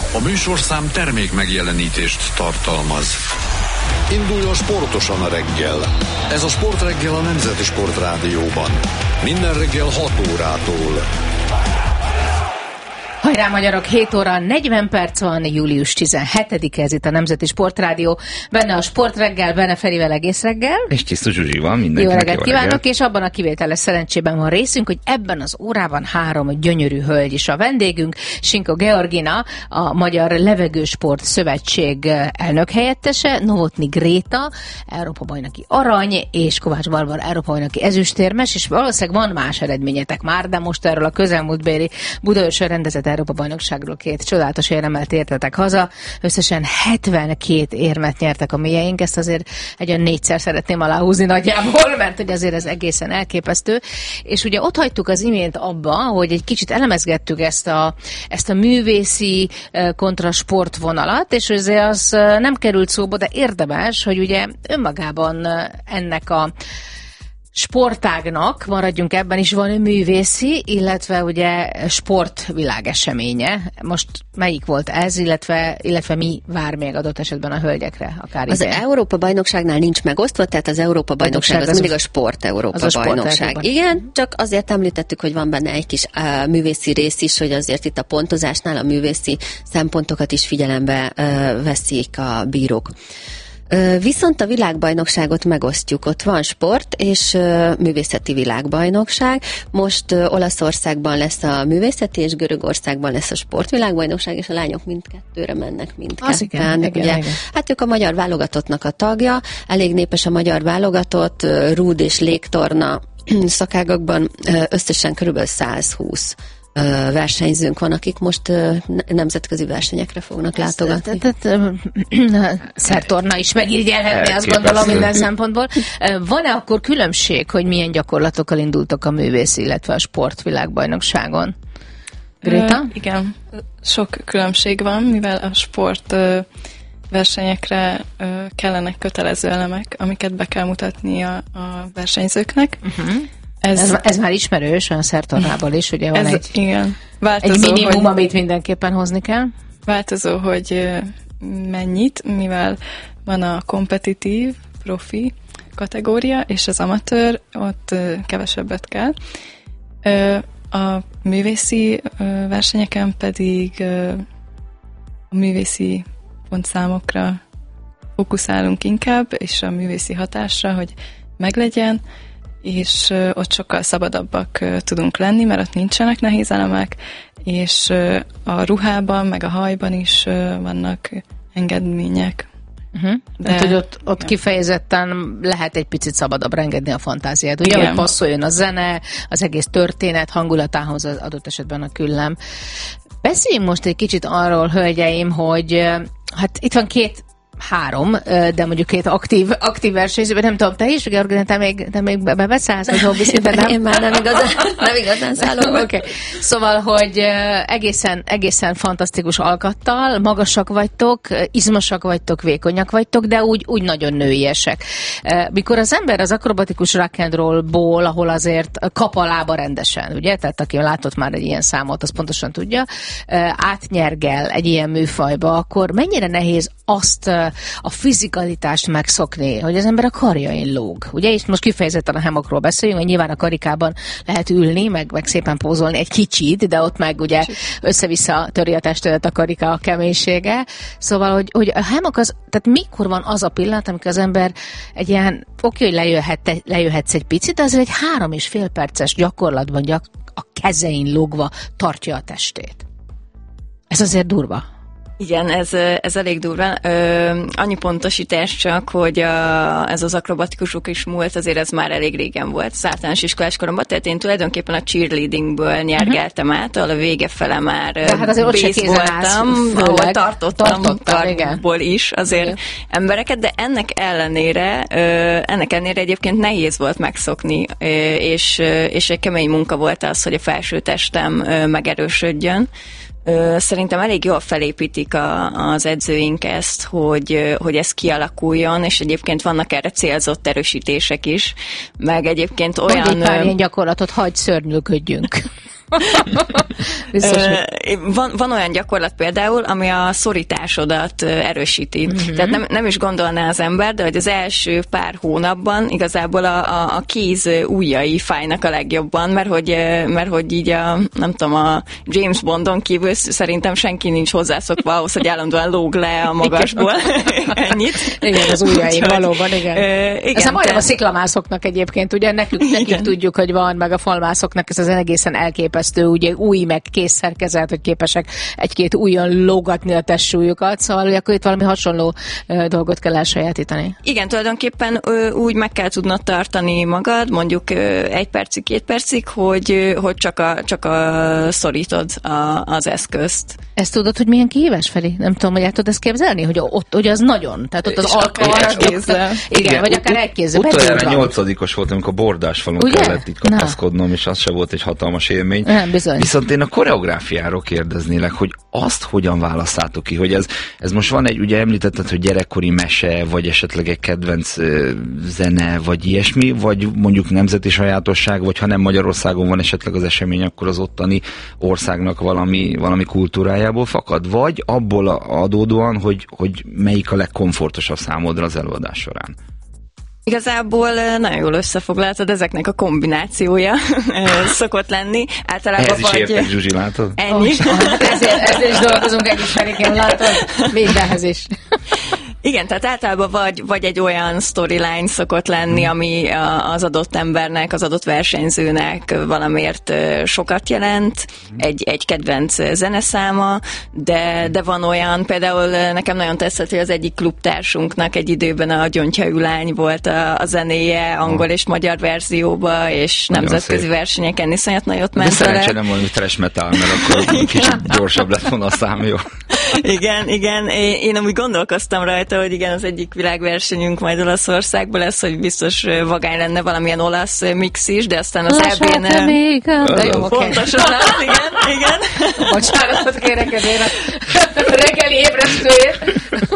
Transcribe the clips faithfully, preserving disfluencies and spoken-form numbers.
A műsorszám termék megjelenítést tartalmaz. Induljon sportosan a reggel. Ez a Sportreggel a Nemzeti Sportrádióban. Minden reggel hat órától. Hajrá magyarok, hét óra negyven perc van, július tizenhetedike, ez itt a Nemzeti Sportrádió. Benne a Sportreggel, benne Ferivel egész reggel. És Csisztus Zsuzsi van, mindenkinek jó reggelt jó kívánok, reggelt. És abban a kivételes szerencsében van részünk, hogy ebben az órában három gyönyörű hölgy is a vendégünk. Sinko Georgina, a Magyar Levegősport Szövetség elnökhelyettese, Novotny Gréta, Európa-bajnoki arany, és Kovács Barbara, Európa-bajnoki ezüstérmes, és valószínűleg van más eredményetek már, de most erről a közelmúltbéli Budaörsön rendezett Európa-bajnokságról két csodálatos éremmel tértetek haza. Összesen hetvenkét érmet nyertek a mélyeink, ezt azért egy olyan négyszer szeretném aláhúzni nagyjából, mert hogy azért ez egészen elképesztő. És ugye ott hagytuk az imént abba, hogy egy kicsit elemezgettük ezt a, ezt a művészi kontra sportvonalat, és azért az nem került szóba, de érdemes, hogy ugye önmagában ennek a sportágnak, maradjunk ebben is, van művészi, illetve ugye sportvilágeseménye. Most melyik volt ez, illetve, illetve mi vár még adott esetben a hölgyekre? Akár az Európa-bajnokságnál nincs megosztva, tehát az Európa-bajnokság az, az mindig a sport-Európa-bajnokság. Igen, csak azért említettük, hogy van benne egy kis uh, művészi rész is, hogy azért itt a pontozásnál a művészi szempontokat is figyelembe uh, veszik a bírók. Viszont a világbajnokságot megosztjuk. Ott van sport és uh, művészeti világbajnokság. Most uh, Olaszországban lesz a művészeti, és Görögországban lesz a sportvilágbajnokság, és a lányok mindkettőre mennek mindketten. Igen, ugye, igen. Hát ők a magyar válogatottnak a tagja, elég népes a magyar válogatott, uh, rúd és légtorna szakágakban uh, összesen körülbelül százhúsz versenyzőnk van, akik most nemzetközi versenyekre fognak látogatni. Szertorna is megirigyelhetné, azt gondolom minden szempontból. Van-e akkor különbség, hogy milyen gyakorlatokkal indultok a művész, illetve a sportvilágbajnokságon? Gréta? Uh, igen, sok különbség van, mivel a sport uh, versenyekre uh, kellenek kötelező elemek, amiket be kell mutatni a, a versenyzőknek. Uh-huh. Ez, ez, ez már ismerős, olyan szertornából is, ugye van ez, egy, igen. Változó, egy minimum, hogy, amit mindenképpen hozni kell. Változó, hogy mennyit, mivel van a kompetitív, profi kategória, és az amatőr, ott kevesebbet kell. A művészi versenyeken pedig a művészi pontszámokra fókuszálunk inkább, és a művészi hatásra, hogy meglegyen, és uh, ott sokkal szabadabbak uh, tudunk lenni, mert ott nincsenek nehéz elemek, és uh, a ruhában, meg a hajban is uh, vannak engedmények. Uh-huh. De, hát, hogy ott, ott ja. kifejezetten lehet egy picit szabadabb engedni a fantáziát. Ugye, igen. hogy passzoljon a zene, az egész történet hangulatához, az adott esetben a küllem. Beszéljünk most egy kicsit arról, hölgyeim, hogy hát itt van két Három, de mondjuk két aktív, aktív versenyzőben, nem tudom, te is, Georgina, te még, te még bebeszállsz, hogy hobbi szinten nem? Én már nem igazán, nem igazán szállom. Oké. Okay. Szóval, hogy egészen, egészen fantasztikus alkattal, magasak vagytok, izmosak vagytok, vékonyak vagytok, de úgy, úgy nagyon nőiesek. Mikor az ember az akrobatikus rock and rollból, ahol azért kap a lába rendesen, ugye? Tehát aki látott már egy ilyen számot, az pontosan tudja, átnyergel egy ilyen műfajba, akkor mennyire nehéz azt a fizikalitást megszokni, hogy az ember a karjain lóg. Ugye, és most kifejezetten a hemokról beszéljünk, hogy nyilván a karikában lehet ülni, meg, meg szépen pózolni egy kicsit, de ott meg ugye össze-vissza töri a testedet a karika a keménysége. Szóval, hogy, hogy a hemok az, tehát mikor van az a pillanat, amikor az ember egy ilyen, oké, hogy lejöhet, lejöhetsz egy picit, de azért egy három és fél perces gyakorlatban gyak, a kezein lógva tartja a testét. Ez azért durva. Igen, ez, ez elég durva. Ö, annyi pontosítás csak, hogy a, ez az akrobatikusok is múlt, azért ez már elég régen volt, az általános iskolás koromban, tehát én tulajdonképpen a cheerleadingből nyergeltem uh-huh. át, ahol a vége fele már hát bész voltam, ahol tartottam, tartottam karból is azért igen. embereket, de ennek ellenére, ö, ennek ellenére egyébként nehéz volt megszokni, ö, és, és egy kemény munka volt az, hogy a felső testem ö, megerősödjön. Szerintem elég jól felépítik a, az edzőink ezt, hogy, hogy ez kialakuljon, és egyébként vannak erre célzott erősítések is, meg egyébként olyan... Mondj egy pár ilyen gyakorlatot, hagyj szörnyűködjünk. Biztos, van, van olyan gyakorlat például, ami a szorításodat erősíti. Mm-hmm. Tehát nem, nem is gondolná az ember, de hogy az első pár hónapban igazából a, a, a kéz ujjai fájnak a legjobban, mert hogy, mert hogy így a, nem tudom, a James Bondon kívül szerintem senki nincs hozzászokva ahhoz, hogy állandóan lóg le a magasból. Ennyit. Igen, az ujjaim, valóban, igen. Uh, igen ez majdnem te... a sziklamászoknak egyébként, ugye nekünk, nekik tudjuk, hogy van, meg a falmászoknak ez az egészen elképesztő, ugye új meg kézszerkezet, hogy képesek egy-két ujjon lógatni a testsúlyukat, szóval ugye akkor itt valami hasonló uh, dolgot kell elsajátítani. Igen, tulajdonképpen uh, úgy meg kell tudnod tartani magad, mondjuk uh, egy percig, két percig, hogy, uh, hogy csak, a, csak a szorítod a, az eszközt. Ezt tudod, hogy milyen kihívás, Feri? Nem tudom, hogy el tudod ezt képzelni, hogy ott hogy az nagyon, tehát ott az alkalmas kézzel. Igen, vagy akár egy kézzel. Utoljára nyolcadikos voltam, amikor bordás falon ugye? Kellett így kapaszkodnom, és az se volt egy hatalmas élmény. Nem, bizony. Viszont én a koreográfiáról kérdeznélek, hogy azt hogyan választátok ki, hogy ez, ez most van egy, ugye említetted, hogy gyerekkori mese, vagy esetleg egy kedvenc uh, zene, vagy ilyesmi, vagy mondjuk nemzeti sajátosság, vagy ha nem Magyarországon van esetleg az esemény, akkor az ottani országnak valami, valami kultúrájából fakad, vagy abból adódóan, hogy, hogy melyik a legkomfortosabb számodra az előadás során? Igazából nagyon jól összefoglaltad, ezeknek a kombinációja szokott lenni. Általában ehhez is értek, Zsuzsi, látod? Ennyi. Hát ezért, ezért is dolgozunk együtt, Feriken, látod? Mindenhez is. Igen, tehát általában vagy, vagy egy olyan storyline szokott lenni, ami az adott embernek, az adott versenyzőnek valamiért sokat jelent, egy, egy kedvenc zeneszáma, de, de van olyan, például nekem nagyon tetszett, hogy az egyik klubtársunknak egy időben a Gyöngyhajú volt a, a zenéje, angol és magyar verzióba, és nagyon nemzetközi szép versenyeken iszonyat nagyot ment vele. De szerencsére nem valami trash metal, mert akkor kicsit gyorsabb lett volna a szám, jó? Igen, igen. Én, én amúgy gondolkoztam rajta, hogy igen, az egyik világversenyünk majd Olaszországban lesz, hogy biztos vagány lenne valamilyen olasz mix is, de aztán az é bén... De jó, pontosan lesz, igen, igen. Bocsánatot kérek ezért a reggeli ébresztőért.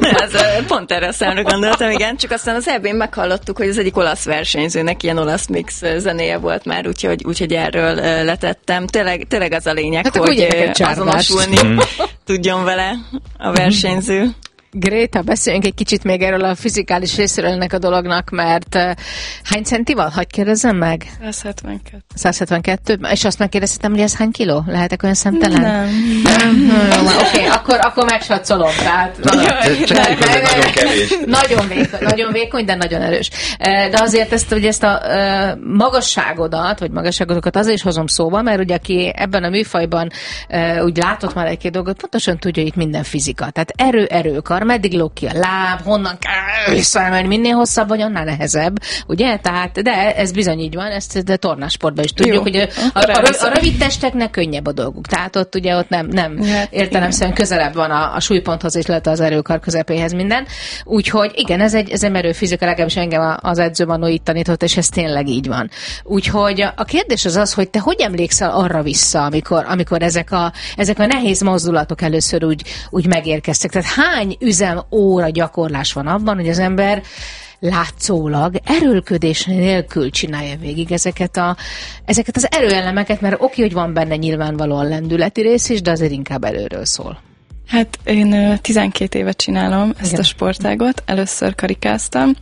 Ez, pont erre a számra gondoltam, igen. Csak aztán az é bén meghallottuk, hogy az egyik olasz versenyzőnek ilyen olasz mix zenéje volt már, úgyhogy, úgyhogy erről letettem. Tényleg, tényleg az a lényeg, hát hogy azonosulni tudjon vele a versenyző. Gréta, beszéljünk egy kicsit még erről a fizikális részéről ennek a dolognak, mert uh, hány centival? Hagy kérdezzem meg? száz hetvenkettő. száz hetvenkettő? És azt megkérdeztem, hogy ez hány kiló? Lehetek olyan szemtelen? Nem. Oké, okay, akkor, akkor megsatszolom. Tehát, nagyon kevés. Nagyon vékony, nagyon vékony, de nagyon erős. De azért ezt, ugye ezt a uh, magasságodat, vagy magasságodokat azért is hozom szóba, mert ugye aki ebben a műfajban uh, úgy látott már egy-két dolgot, pontosan tudja, hogy itt minden fizika. Tehát erő, erő, kar, meddig lóg ki a láb, honnan kell visszaemelni, minél hosszabb vagy, annál nehezebb, ugye? Tehát, de ez bizony így van, ezt de tornásportban is tudjuk, jó, hogy a, a, a, a rövid testeknek könnyebb a dolguk. Tehát ott ugye ott nem, nem értelemszerűen közelebb van a, a súlyponthoz, és lehet az erőkar közepéhez minden. Úgyhogy igen, ez egy, ez egy merő fizika, legalábbis engem az edző Manó így tanított, és ez tényleg így van. Úgyhogy a kérdés az az, hogy te hogy emlékszel arra vissza, amikor, amikor ezek, a, ezek a nehéz mozdulatok először úgy, úgy megérkeztek. Tehát hány üzem óra gyakorlás van abban, hogy az ember látszólag erőlködés nélkül csinálja végig ezeket, a, ezeket az erőelemeket, mert oké, hogy van benne nyilvánvalóan lendületi rész is, de azért inkább erőről szól. Hát én tizenkét évet csinálom ezt igen. a sportágot, először karikáztam,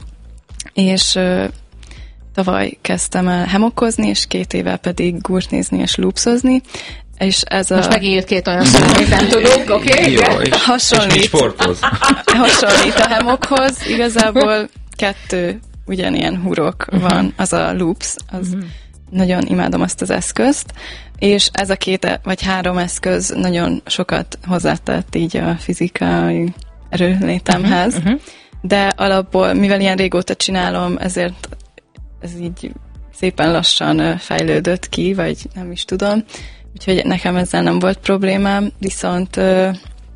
és uh, tavaly kezdtem el hemokkozni, és két éve pedig gurtnézni és loopsozni, és ez most a... megint jött két olyan szó, amit nem tudunk, oké? Okay? Jó, és, hasonlít, és sporthoz. Hasonlít a hemokhoz, igazából kettő ugyanilyen hurok uh-huh. van, az a loops, az uh-huh. nagyon imádom azt az eszközt, és ez a két vagy három eszköz nagyon sokat hozzátett így a fizikai erőlétemhez, uh-huh. Uh-huh. de alapból, mivel ilyen régóta csinálom, ezért ez így szépen lassan fejlődött ki, vagy nem is tudom, úgyhogy nekem ezzel nem volt problémám, viszont uh,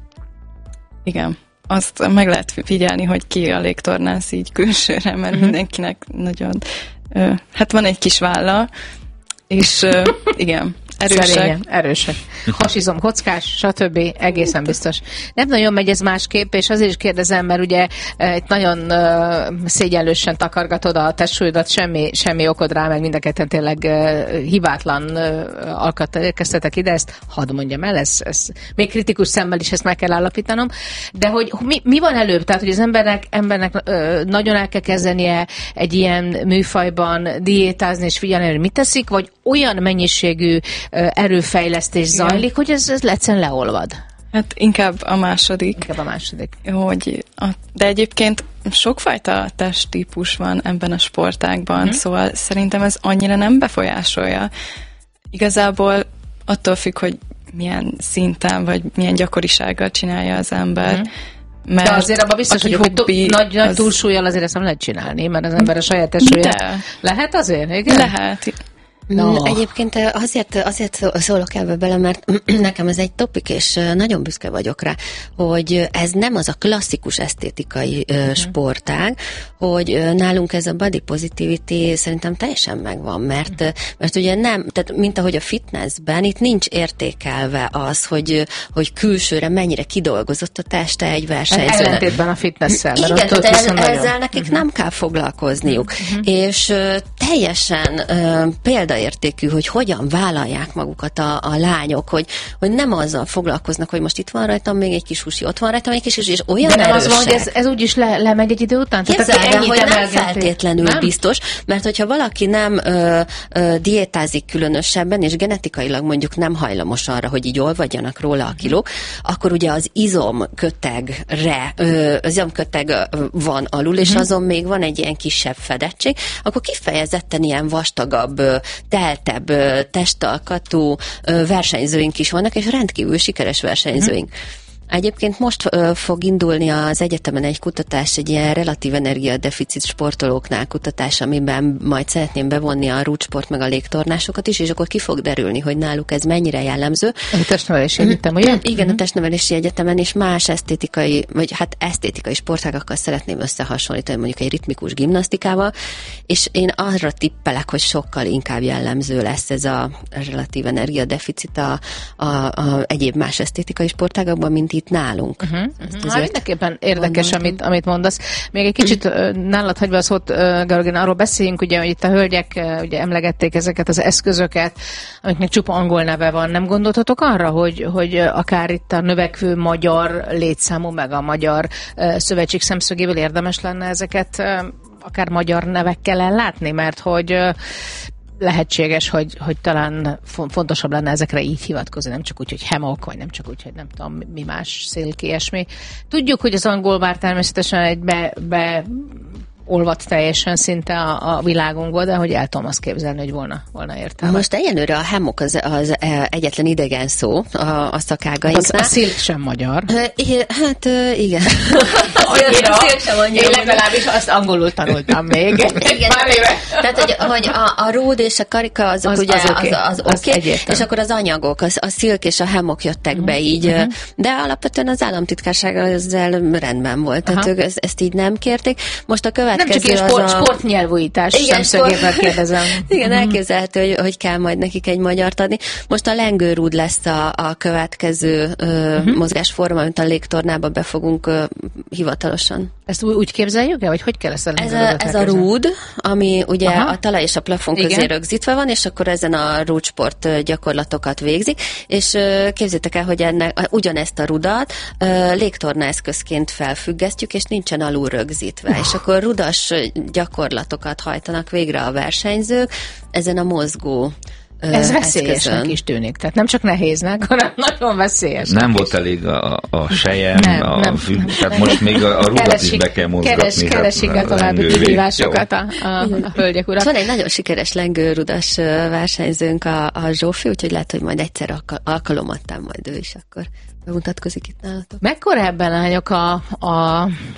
igen, azt meg lehet figyelni, hogy ki a légtornász így külsőre, mert uh-huh. mindenkinek nagyon, uh, hát van egy kis válla, és uh, igen, Erősek. Szerényen, erősek. Hasizom, kockás, stb. Egészen biztos. Nem nagyon megy ez másképp, és azért is kérdezem, mert ugye itt nagyon uh, szégyenlősen takargatod a testsúlyodat, semmi, semmi okod rá, meg mind a ketten tényleg uh, hibátlan uh, alkattal érkeztetek ide, ezt hadd mondjam el, ez, ez még kritikus szemmel is ezt meg kell állapítanom, de hogy mi, mi van előbb? Tehát, hogy az embernek, embernek uh, nagyon el kell kezdenie egy ilyen műfajban diétázni és figyelni, hogy mit teszik, vagy olyan mennyiségű erőfejlesztés zajlik, igen, hogy ez, ez egyszerűen leolvad. Hát inkább a második. Inkább a második. Hogy a, de egyébként sokfajta testtípus van ebben a sportágban, uh-huh. szóval szerintem ez annyira nem befolyásolja. Igazából attól függ, hogy milyen szinten, vagy milyen gyakorisággal csinálja az ember. Uh-huh. Mert de azért abban biztos, hogy, hogy nagy, nagy az... túlsúlyjal azért ezt nem lehet csinálni, mert az ember a saját testsúlyát... Lehet azért? Igen? Lehet. No. Egyébként azért, azért szólok ebbe bele, mert nekem ez egy topik, és nagyon büszke vagyok rá, hogy ez nem az a klasszikus esztétikai uh-huh. sportág, hogy nálunk ez a body positivity szerintem teljesen megvan, mert, mert ugye nem, tehát mint ahogy a fitnessben, itt nincs értékelve az, hogy, hogy külsőre mennyire kidolgozott a teste egy versenyzőnek. Ellentétben a fitnesszel. Igen, tehát ez, ezzel nekik uh-huh. nem kell foglalkozniuk. Uh-huh. És uh, teljesen uh, például értékű, hogy hogyan vállalják magukat a, a lányok, hogy, hogy nem azzal foglalkoznak, hogy most itt van rajtam még egy kis húsi, ott van rajtam egy kis húsi, és olyan de nem erősek. az van, hogy ez, ez úgyis le, lemegy egy idő után? Képzeld el, hogy nem feltétlenül nem? biztos, mert hogyha valaki nem ö, ö, diétázik különösebben, és genetikailag mondjuk nem hajlamos arra, hogy így olvadjanak róla a kilók, akkor ugye az izomkötegre, ö, az izomköteg van alul, és azon még van egy ilyen kisebb fedettség, akkor kifejezetten ilyen vastagabb, teltebb testalkatú versenyzőink is vannak, és rendkívül sikeres versenyzőink. Uh-huh. Egyébként most uh, fog indulni az egyetemen egy kutatás, egy ilyen relatív energiadeficit sportolóknál kutatás, amiben majd szeretném bevonni a rúdsport meg a légtornásokat is, és akkor ki fog derülni, hogy náluk ez mennyire jellemző. A testnevelési egyetem, ugye? Igen, uh-huh. a testnevelési egyetemen, és más esztétikai, vagy hát esztétikai sportágakkal szeretném összehasonlítani, mondjuk egy ritmikus gimnasztikával, és én arra tippelek, hogy sokkal inkább jellemző lesz ez a relatív energiadeficit a, a, a egyéb más esztétikai sportágakban, mint itt nálunk. Uh-huh, uh-huh. Hát mindenképpen érdekes, amit, amit mondasz. Még egy kicsit uh, nálad hagyva a szót, uh, Georgina, arról beszéljünk, ugye, hogy itt a hölgyek uh, ugye emlegették ezeket az eszközöket, amiknek csupa angol neve van. Nem gondoltatok arra, hogy, hogy akár itt a növekvő magyar létszámú, meg a magyar uh, szövetség szemszögéből érdemes lenne ezeket uh, akár magyar nevekkel ellátni, mert hogy uh, lehetséges, hogy, hogy talán fontosabb lenne ezekre így hivatkozni, nem csak úgy, hogy hemok, vagy nem csak úgy, hogy nem tudom, mi más szélki, ilyesmi. Tudjuk, hogy az angol már természetesen egy be, be olvadt teljesen szinte a, a világunkból, de hogy el tudom azt képzelni, hogy volna, volna értelme. Most egyenlőre a hemok az, az egyetlen idegen szó a, a szakágainknál. A szilk sem magyar. Hát igen. Annyira. Én legalábbis azt angolul tanultam még. Igen. Tehát, hogy, hogy a, a rúd és a karika azok az, ugye az, okay. az, az oké, okay, és akkor az anyagok, az, a szilk és a hemok jöttek uh-huh. be így, uh-huh. de alapvetően az államtitkárság ezzel rendben volt. Tehát uh-huh. ők ezt, ezt így nem kérték. Most a következő nem csak egy sport, a... sportnyelvújítás szemszögéből kérdezem. Igen, elképzelhető, hogy, hogy kell majd nekik egy magyart adni. Most a lengőrúd lesz a, a következő ö, uh-huh. mozgásforma, amit a légtornába be fogunk ö, hivatalosan. Ezt úgy képzeljük el, vagy hogy kell ezt a lengőrúdat? Ez a, ez a rúd, ami ugye aha. a talaj és a plafon közé igen. rögzítve van, és akkor ezen a rúdsport gyakorlatokat végzik, és ö, képzeljétek el, hogy ennek, ugyanezt a rudat ö, légtorna eszközként felfüggesztjük, és nincsen alul rögzítve, uh. és akkor rudas gyakorlatokat hajtanak végre a versenyzők ezen a mozgó Ez veszélyesnek is tűnik, tehát nem csak nehéznek, hanem nagyon veszélyes. Nem volt elég a, a sejem, nem, a nem, fű, nem, tehát nem. Most még a, a rudat keresik, is be kell mozgatni. Keres, keresik hát, a további kihívásokat a, a, a hölgyek urak. Van egy nagyon sikeres lengőrudas versenyzőnk, a, a Zsófi, úgyhogy lehet, hogy majd egyszer alkalomattán majd ő is akkor bemutatkozik itt nálatok. Mekkora ebben lányok a, a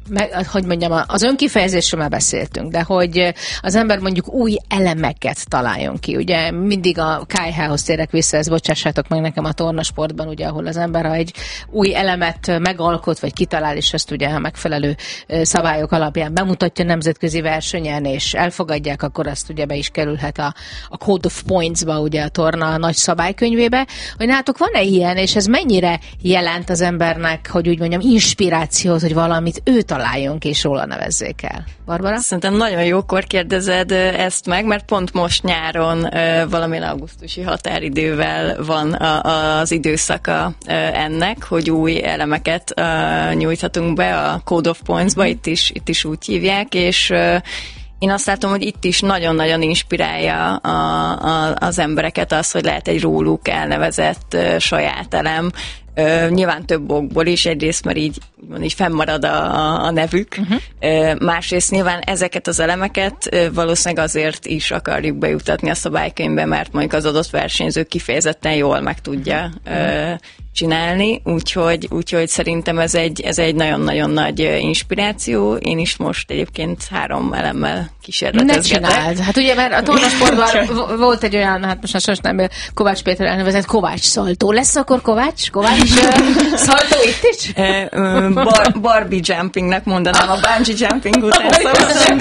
meg, hogy mondjam, az önkifejezésről már beszéltünk, de hogy az ember mondjuk új elemeket találjon ki. Ugye mindig a ká i há-hoz térek vissza, ezt bocsássátok meg nekem a tornasportban, ugye, ahol az ember, ha egy új elemet megalkot, vagy kitalál, és ezt ugye a megfelelő szabályok alapján bemutatja nemzetközi versenyen, és elfogadják, akkor azt ugye be is kerülhet a, a Code of Points-ba, ugye a torna nagy szabálykönyvébe, hogy nálatok van-e ilyen, és ez mennyire jelent az embernek, hogy úgy mondjam, inspirációt, hogy valamit ő találjon ki, és róla nevezzék el. Barbara? Szerintem nagyon jókor kérdezed ezt meg, mert pont most nyáron valamilyen augusztusi határidővel van az időszaka ennek, hogy új elemeket nyújthatunk be a Code of Points-ba, itt is, itt is úgy hívják, és én azt látom, hogy itt is nagyon-nagyon inspirálja a, a, az embereket az, hogy lehet egy róluk elnevezett saját elem. Uh, nyilván több okból is, egyrészt, mert így, így fennmarad a, a nevük, uh-huh. uh, másrészt nyilván ezeket az elemeket uh, valószínűleg azért is akarjuk bejutatni a szabálykönyvbe, mert mondjuk az adott versenyző kifejezetten jól meg tudja uh, csinálni, úgyhogy, úgyhogy szerintem ez egy, ez egy nagyon-nagyon nagy inspiráció. Én is most egyébként három elemmel kísérletezgetek. Ne csináld! Hát ugye, mert a tornasportban volt egy olyan, hát most most nem Kovács Péter elnevezett Kovács szaltó. Lesz akkor Kovács? Kovács szaltó itt is? Bar- Barbie jumpingnek mondanám a bungee jumping után szóval.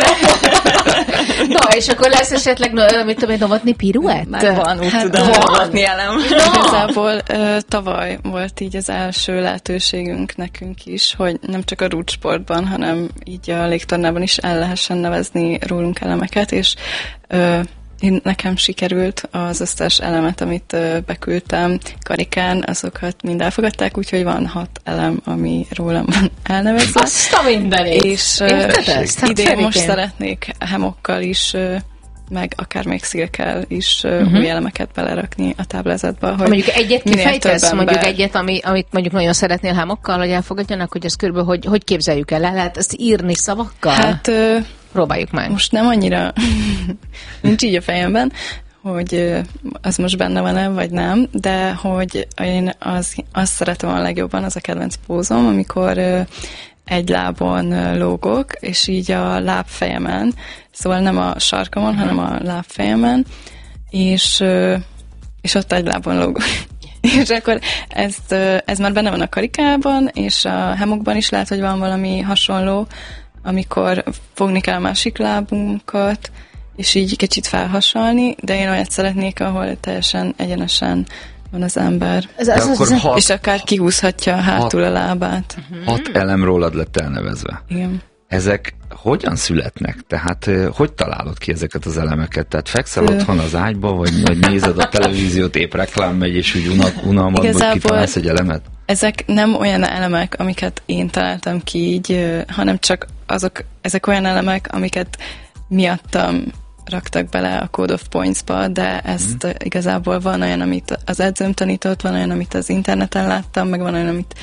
Na, és akkor lesz esetleg, mit tudom én, novatni piruett? Már van, úgy hát tudom, novatni elem. Igazából uh, tavaly volt így az első lehetőségünk nekünk is, hogy nem csak a rúdsportban, hanem így a légtornában is el lehessen nevezni rólunk elemeket, és uh, én, nekem sikerült az összes elemet, amit uh, beküldtem karikán, azokat mind elfogadták, úgyhogy van hat elem, ami rólam van elnevezve. Azt a mindenit! És uh, idén most szeretnék hemokkal is uh, meg akár még szilkel is uh-huh. új elemeket belerakni a táblázatba. Hogy mondjuk egyet kifejtesz, ember... mondjuk egyet, ami, amit mondjuk nagyon szeretnél hámokkal, hogy elfogadjanak, hogy ezt körülbelül hogy, hogy képzeljük el? Le lehet ezt írni szavakkal? Hát uh, próbáljuk meg. Most nem annyira nincs így a fejemben, hogy az most benne van-e, vagy nem, de hogy én az, azt szeretem a legjobban, az a kedvenc pózom, amikor uh, egy lábon lógok, és így a lábfejemen, szóval nem a sarkamon, hanem a lábfejemen, és, és ott egy lábon lógok. És akkor ezt, ez már benne van a karikában, és a hemokban is lehet, hogy van valami hasonló, amikor fogni kell a másik lábunkat, és így kicsit felhasalni, de én olyat szeretnék, ahol teljesen egyenesen van az ember. Ez, az, az, az, hat, és akár kihúzhatja hátul hat, a lábát. Hat elem rólad lett elnevezve. Igen. Ezek hogyan születnek? Tehát hogy találod ki ezeket az elemeket? Tehát fekszel otthon az ágyba, vagy, vagy nézed a televíziót, épp reklám megy, és úgy unalmadban, hogy kitalálsz egy elemet? Ezek nem olyan elemek, amiket én találtam ki így, hanem csak azok, ezek olyan elemek, amiket miattam raktak bele a Code of Points-ba, de ezt mm. igazából van olyan, amit az edzőm tanított, van olyan, amit az interneten láttam, meg van olyan, amit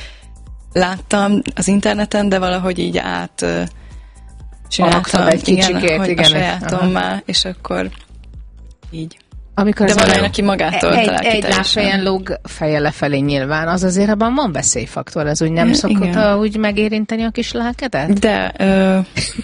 láttam az interneten, de valahogy így át uh, csináltam egy kicsikét, igen, hogy igen, a sajátommá, és akkor így. Amikor de van olyan, aki magától egy, talál ki egy lábfejen lóg feje lefelé nyilván, az azért abban van veszélyfaktor, ez úgy nem szokott úgy megérinteni a kis lelkedet? De... Uh,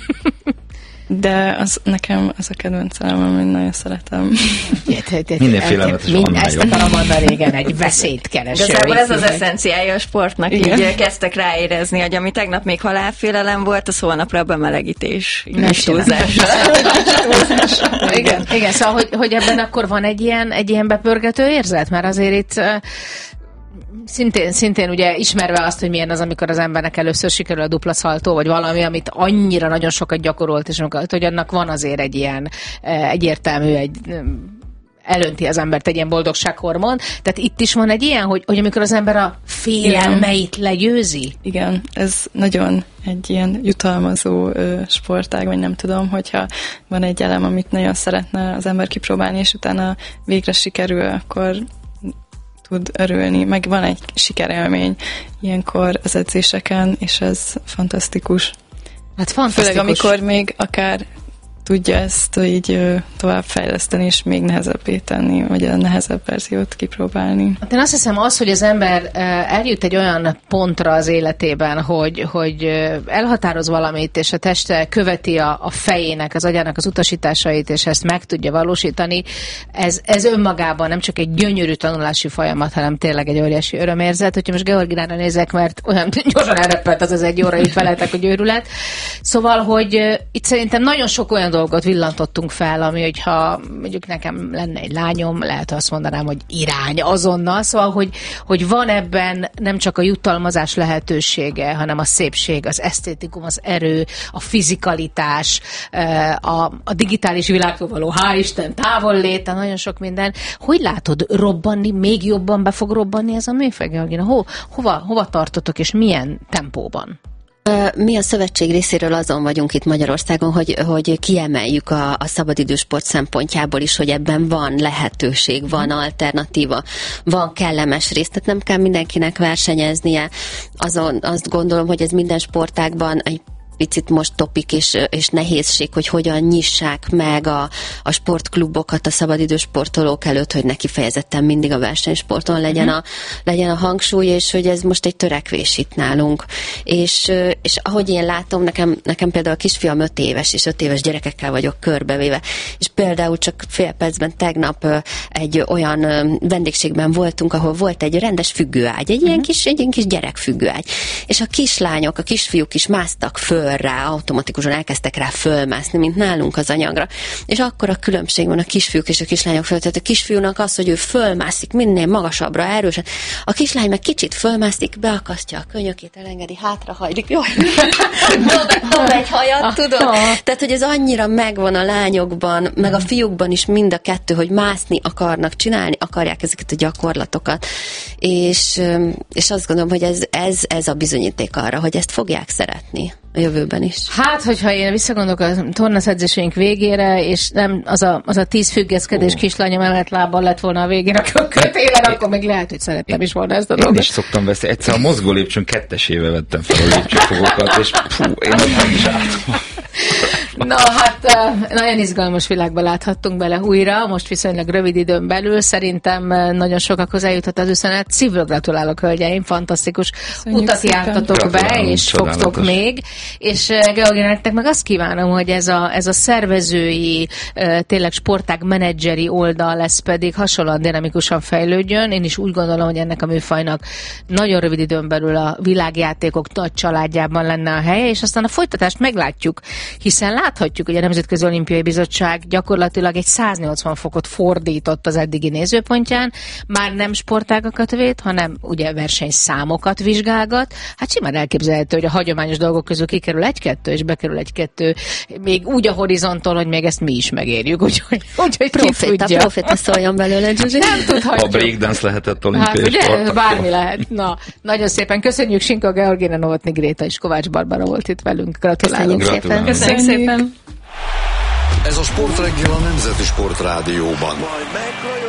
de az, nekem az a kedvenc elemem, hogy nagyon szeretem. Minden félelmetes annál ezt akarom mondani, igen, egy veszélyt kereső. Igazából ez az eszenciája a sportnak, igen. Így kezdtek ráérezni, hogy ami tegnap még halálfélelem volt, az holnapra a bemelegítés. Túlzás. igen, igen, szóval, hogy, hogy ebben akkor van egy ilyen, egy ilyen bepörgető érzet, mert azért itt Szintén, szintén ugye ismerve azt, hogy milyen az, amikor az embernek először sikerül a dupla szaltó, vagy valami, amit annyira nagyon sokat gyakorolt, és amikor, hogy annak van azért egy ilyen egyértelmű, egy, elönti az embert egy ilyen boldogsághormon. Tehát itt is van egy ilyen, hogy, hogy amikor az ember a félelmeit legyőzi. Igen, ez nagyon egy ilyen jutalmazó ö, sportág, vagy nem tudom, hogyha van egy elem, amit nagyon szeretne az ember kipróbálni, és utána végre sikerül, akkor tud örülni, meg van egy sikerélmény ilyenkor az edzéseken, és ez fantasztikus. Hát fantasztikus. Főleg amikor még akár tudja ezt így továbbfejleszteni, és még nehezebbé tenni, vagy a nehezebb verziót kipróbálni. Hát én azt hiszem az, hogy az ember eljut egy olyan pontra az életében, hogy, hogy elhatároz valamit, és a teste követi a, a fejének, az agyának az utasításait, és ezt meg tudja valósítani, ez, ez önmagában nem csak egy gyönyörű tanulási folyamat, hanem tényleg egy óriási örömérzet. Hogyha most Georginára nézek, mert olyan gyorsan elrepelt az az egy óra itt veletek, hogy őrület. Szóval, hogy itt szerintem nagyon sok olyan dolgot villantottunk fel, ami, hogyha mondjuk nekem lenne egy lányom, lehet azt mondanám, hogy irány azonnal, szóval, hogy, hogy van ebben nem csak a jutalmazás lehetősége, hanem a szépség, az esztétikum, az erő, a fizikalitás, a, a digitális világtól való, hál' Isten, távolléte, nagyon sok minden. Hogy látod, robbanni, még jobban be fog robbanni ez a műfaj, Georgina? Ho, hova, hova tartotok, és milyen tempóban? Mi a szövetség részéről azon vagyunk itt Magyarországon, hogy, hogy kiemeljük a, a szabadidősport szempontjából is, hogy ebben van lehetőség, van alternatíva, van kellemes rész, tehát nem kell mindenkinek versenyeznie. Azon azt gondolom, hogy ez minden sportágban egy picit most topik és, és nehézség, hogy hogyan nyissák meg a, a sportklubokat a szabadidős sportolók előtt, hogy ne kifejezetten mindig a versenysporton legyen a, legyen a hangsúly, és hogy ez most egy törekvés itt nálunk. És, és ahogy én látom, nekem, nekem például a kisfiam öt éves, és öt éves gyerekekkel vagyok körbevéve, és például csak fél percben tegnap egy olyan vendégségben voltunk, ahol volt egy rendes függőágy, egy ilyen kis, egy ilyen kis gyerekfüggőágy. És a kislányok, a kisfiúk is másztak föl rá, automatikusan elkezdtek rá fölmászni, mint nálunk az anyagra. És akkor a különbség van a kisfiúk és a kislányok között. Tehát a kisfiúnak az, hogy ő fölmászik minél magasabbra, erősen. A kislány meg kicsit fölmászik, beakasztja a könyökét, elengedi, hátrahajlik. Jó, dob egy hajat, tudod? Tehát, hogy ez annyira megvan a lányokban, meg a fiúkban is mind a kettő, hogy mászni akarnak, csinálni akarják ezeket a gyakorlatokat. És, és azt gondolom, hogy ez, ez, ez a bizonyíték arra, hogy ezt fogják szeretni a jövőben is. Hát, hogyha én visszagondolok a tornaszedzéseink végére, és nem az a, az a tíz függeszkedés oh. kislányom mellett lábbal lett volna a végén a kötélen, akkor még lehet, hogy szerettem is volna ezt a dolgot. Én is szoktam veszni. Egyszer a mozgó lépcsőn kettesével vettem fel a lépcsőfogokat, és fú, én nem is álltam. Na hát, nagyon izgalmas világba láthattunk bele újra, most viszonylag rövid időn belül, szerintem nagyon sokak hozzájutott az üzenet. Szívből gratulálok, hölgyeim, fantasztikus Köszönjük utat jártatok be, és fogtok még. És Georgina, nektek meg azt kívánom, hogy ez a, ez a szervezői, tényleg sportág menedzseri oldal lesz pedig hasonlóan dinamikusan fejlődjön. Én is úgy gondolom, hogy ennek a műfajnak nagyon rövid időn belül a világjátékok nagy családjában lenne a helye, és aztán a folytatást meglátjuk, hiszen láthatjuk, hogy a Nemzetközi Olimpiai Bizottság gyakorlatilag egy száznyolcvan fokot fordított az eddigi nézőpontján, már nem sportágakat vét, hanem ugye versenyszámokat vizsgálgat. Hát simán elképzelhető, hogy a hagyományos dolgok közül kikerül egy-kettő, és bekerül egy-kettő, még úgy a horizonton, hogy még ezt mi is megérjük, úgyhogy úgy, proféta, proféta szóljon belőle, Zsuzsi. Nem tudhatjuk. A breakdance lehetett olimpiai hát, ugye, sport. Bármi lehet. Na, nagyon szépen köszönjük, Sinko Georgina, Novotny Gréta és Kovács Barbara volt itt velünk. Gratulálunk. Köszönjük szépen. Köszönjük szépen. Ez a Sportreggel a Nemzeti Sportrádióban.